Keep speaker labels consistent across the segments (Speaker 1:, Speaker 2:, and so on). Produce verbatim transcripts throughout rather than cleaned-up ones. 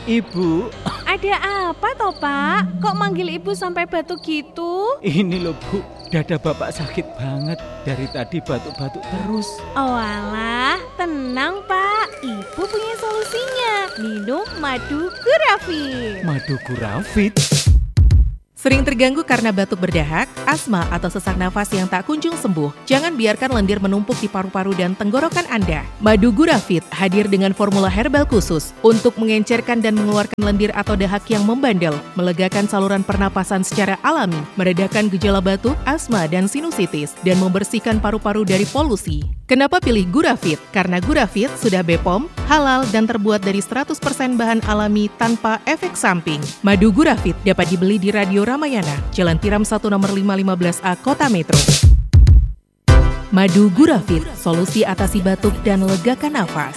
Speaker 1: Ibu.
Speaker 2: Ada apa toh Pak? Kok manggil ibu sampai batuk gitu?
Speaker 1: Ini loh Bu, dada bapak sakit banget. Dari tadi batuk-batuk terus.
Speaker 2: Oh alah, tenang Pak. Ibu punya solusinya. Minum madu Gurafit.
Speaker 1: Madu Gurafit?
Speaker 3: Sering terganggu karena batuk berdahak, asma atau sesak nafas yang tak kunjung sembuh? Jangan biarkan lendir menumpuk di paru-paru dan tenggorokan Anda. Madu Gurafit hadir dengan formula herbal khusus untuk mengencerkan dan mengeluarkan lendir atau dahak yang membandel, melegakan saluran pernapasan secara alami, meredakan gejala batuk, asma, dan sinusitis, dan membersihkan paru-paru dari polusi. Kenapa pilih Gurafit? Karena Gurafit sudah B P O M, halal, dan terbuat dari seratus persen bahan alami tanpa efek samping. Madu Gurafit dapat dibeli di Radio Ramayana, Jalan Tiram satu nomor lima lima belas A, Kota Metro. Madu Gurafit, solusi atasi batuk dan legakan nafas.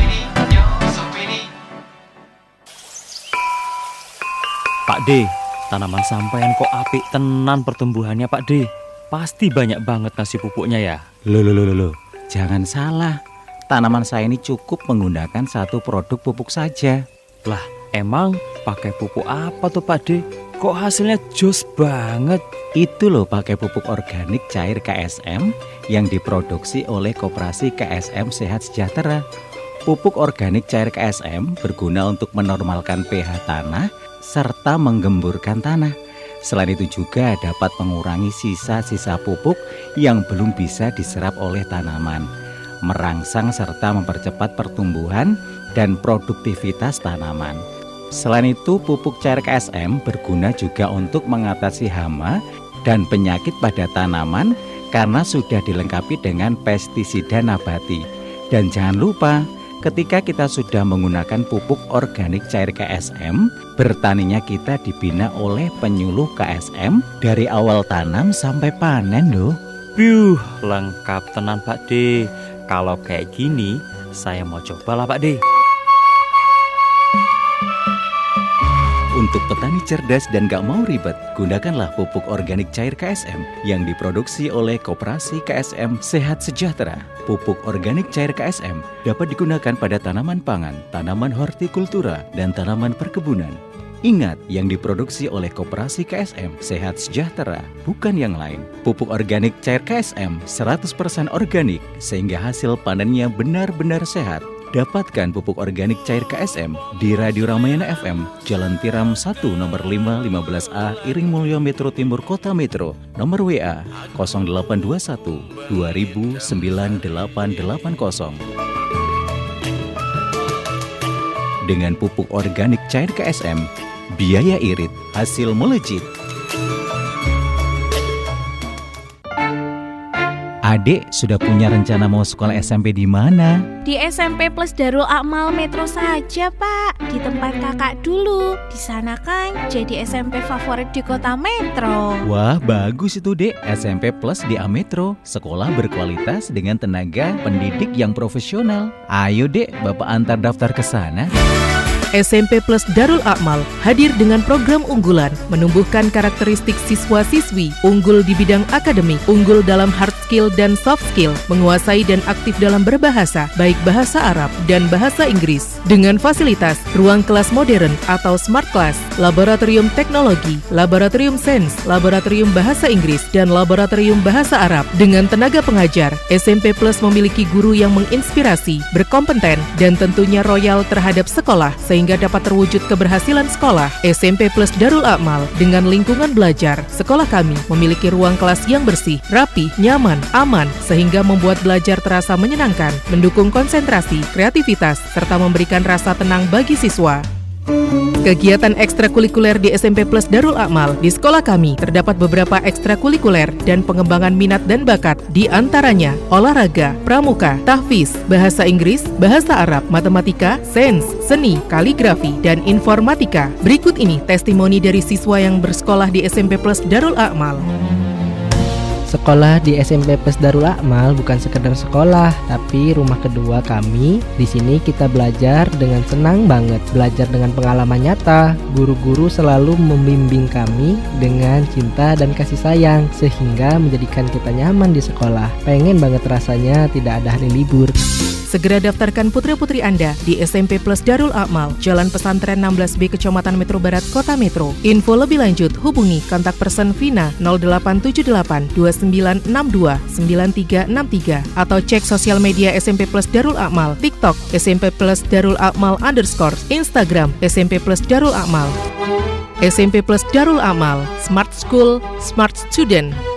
Speaker 4: Pak D, tanaman sampean kok apik tenan pertumbuhannya Pak D. Pasti banyak banget ngasih pupuknya ya.
Speaker 5: Loh, loh, loh, loh. Jangan salah, tanaman saya ini cukup menggunakan satu produk pupuk saja.
Speaker 4: Lah, emang pakai pupuk apa tuh Pak D? Kok hasilnya jos banget?
Speaker 5: Itu loh pakai pupuk organik cair K S M yang diproduksi oleh Koperasi K S M Sehat Sejahtera. Pupuk organik cair K S M berguna untuk menormalkan pH tanah serta menggemburkan tanah. Selain itu juga dapat mengurangi sisa-sisa pupuk yang belum bisa diserap oleh tanaman, merangsang serta mempercepat pertumbuhan dan produktivitas tanaman. Selain itu, pupuk cair K S M berguna juga untuk mengatasi hama dan penyakit pada tanaman karena sudah dilengkapi dengan pestisida nabati. Dan jangan lupa, ketika kita sudah menggunakan pupuk organik cair K S M, bertaninya kita dibina oleh penyuluh K S M dari awal tanam sampai panen loh.
Speaker 4: Piuh, lengkap tenan Pak D. Kalau kayak gini, saya mau cobalah Pak D.
Speaker 5: Untuk petani cerdas dan gak mau ribet, gunakanlah pupuk organik cair K S M yang diproduksi oleh Koperasi K S M Sehat Sejahtera. Pupuk organik cair K S M dapat digunakan pada tanaman pangan, tanaman hortikultura, dan tanaman perkebunan. Ingat, yang diproduksi oleh Koperasi K S M Sehat Sejahtera, bukan yang lain. Pupuk organik cair K S M seratus persen organik, sehingga hasil panennya benar-benar sehat. Dapatkan pupuk organik cair K S M di Radio Ramayana F M, Jalan Tiram satu nomor lima lima belas A, Iring Mulyo Metro Timur, Kota Metro. Nomor W A nol delapan dua satu dua ribu sembilan delapan delapan nol. Dengan pupuk organik cair K S M, biaya irit, hasil melejit. Adik sudah punya rencana mau sekolah S M P di mana?
Speaker 2: Di S M P Plus Darul Akmal Metro saja Pak. Di tempat kakak dulu. Di sana kan jadi S M P favorit di Kota Metro.
Speaker 5: Wah, bagus itu Dek. S M P Plus di A Metro, sekolah berkualitas dengan tenaga pendidik yang profesional. Ayo Dek, Bapak antar daftar ke sana.
Speaker 3: S M P Plus Darul Akmal hadir dengan program unggulan, menumbuhkan karakteristik siswa-siswi, unggul di bidang akademik, unggul dalam hard skill dan soft skill, menguasai dan aktif dalam berbahasa, baik bahasa Arab dan bahasa Inggris. Dengan fasilitas ruang kelas modern atau smart class, laboratorium teknologi, laboratorium sains, laboratorium bahasa Inggris, dan laboratorium bahasa Arab. Dengan tenaga pengajar, S M P Plus memiliki guru yang menginspirasi, berkompeten, dan tentunya royal terhadap sekolah, sehingga dapat terwujud keberhasilan sekolah. S M P Plus Darul Akmal dengan lingkungan belajar, sekolah kami memiliki ruang kelas yang bersih, rapi, nyaman, aman, sehingga membuat belajar terasa menyenangkan, mendukung konsentrasi, kreativitas, serta memberikan rasa tenang bagi siswa. Kegiatan ekstrakurikuler di S M P Plus Darul Akmal di sekolah kami terdapat beberapa ekstrakurikuler dan pengembangan minat dan bakat, di antaranya olahraga, pramuka, tahfiz, bahasa Inggris, bahasa Arab, matematika, sains, seni, kaligrafi, dan informatika. Berikut ini testimoni dari siswa yang bersekolah di S M P Plus Darul Akmal.
Speaker 6: Sekolah di S M P Plus Darul Akmal bukan sekedar sekolah, tapi rumah kedua kami. Di sini kita belajar dengan senang banget, belajar dengan pengalaman nyata. Guru-guru selalu membimbing kami dengan cinta dan kasih sayang, sehingga menjadikan kita nyaman di sekolah. Pengen banget rasanya tidak ada hari libur.
Speaker 3: Segera daftarkan putra-putri Anda di S M P Plus Darul Akmal, Jalan Pesantren enam belas B, Kecamatan Metro Barat, Kota Metro. Info lebih lanjut hubungi kontak person Vina nol delapan tujuh delapan dua sembilan enam dua sembilan tiga enam tiga atau cek sosial media S M P Plus Darul Akmal, TikTok S M P Plus Darul Akmal underscore, Instagram S M P Plus Darul Akmal. S M P Plus Darul Akmal, Smart School, Smart Student.